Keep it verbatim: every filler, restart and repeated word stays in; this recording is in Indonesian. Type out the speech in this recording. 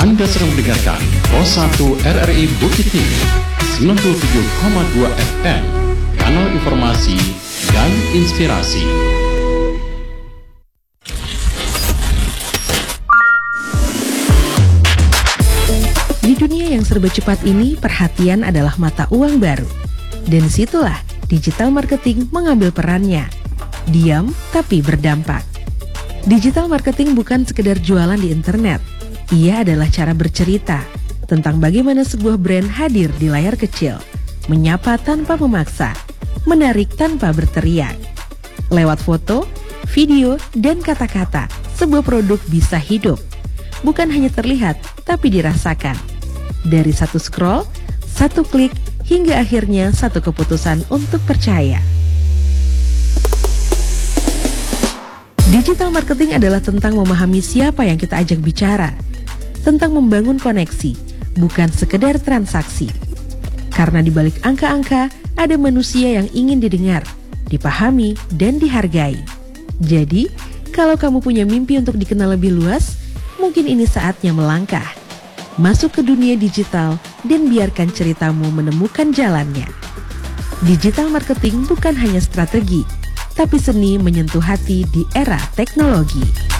Anda sedang mendengarkan Pos satu R R I Bukit Tinggi sembilan puluh tujuh koma dua F M, kanal informasi dan inspirasi. Di dunia yang serba cepat ini, perhatian adalah mata uang baru. Dan situlah digital marketing mengambil perannya. Diam tapi berdampak. Digital marketing bukan sekedar jualan di internet. Ia adalah cara bercerita tentang bagaimana sebuah brand hadir di layar kecil, menyapa tanpa memaksa, menarik tanpa berteriak. Lewat foto, video, dan kata-kata, sebuah produk bisa hidup. Bukan hanya terlihat, tapi dirasakan. Dari satu scroll, satu klik, hingga akhirnya satu keputusan untuk percaya. Digital marketing adalah tentang memahami siapa yang kita ajak bicara, tentang membangun koneksi, bukan sekedar transaksi. Karena di balik angka-angka, ada manusia yang ingin didengar, dipahami, dan dihargai. Jadi, kalau kamu punya mimpi untuk dikenal lebih luas, mungkin ini saatnya melangkah. Masuk ke dunia digital dan biarkan ceritamu menemukan jalannya. Digital marketing bukan hanya strategi, tapi seni menyentuh hati di era teknologi.